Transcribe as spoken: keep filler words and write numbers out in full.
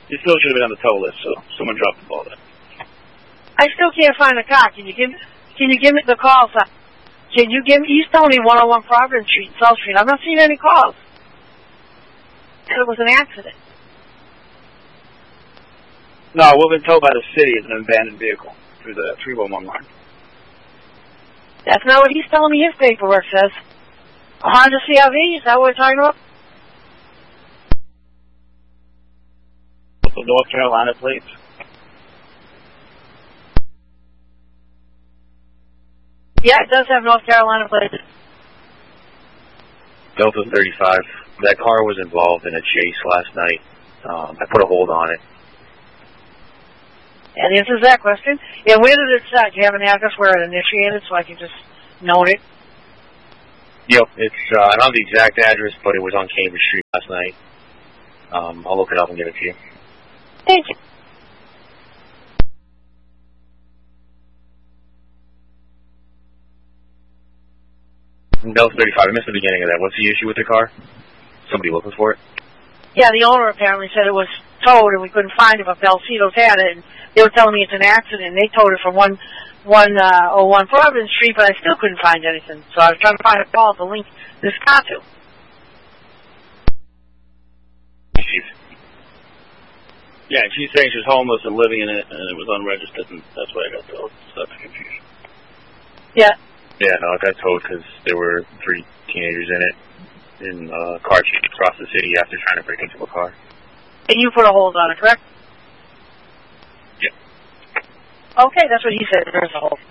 You still should have been on the tow list, so someone dropped the ball there. I still can't find the car. Can you give Can you give me the calls? Can you give me? He's telling me one oh one Providence Street, South Street. I'm not seeing any calls. It was an accident. No, we've been told by the city it's an abandoned vehicle through the three one one line. That's not what he's telling me his paperwork says. A Honda C R V, is that what we're talking about? The North Carolina plates. Yeah, it does have North Carolina plates. Delta thirty-five. That car was involved in a chase last night. Um, I put a hold on it. And answers that question. Yeah, where did it start? Do you have an address where it initiated so I can just note it? Yep, it's, uh, I don't have the exact address, but it was on Cambridge Street last night. Um, I'll look it up and give it to you. Thank you. Delta thirty-five, I missed the beginning of that. What's the issue with the car? Somebody looking for it? Yeah, the owner apparently said it was towed and we couldn't find it, but Belcitos had it. And they were telling me it's an accident. They towed it from one, one, uh, oh one Providence Street, but I still couldn't find anything. So I was trying to find a call to link this car to. Yeah, she's saying she was homeless and living in it, and it was unregistered, and that's why I got towed. So that's confusion. Yeah. Yeah, no, it got towed because there were three teenagers in it in a car chase across the city after trying to break into a car. And you put a hold on it, correct? Yep. Okay, that's what he said. There's a hold.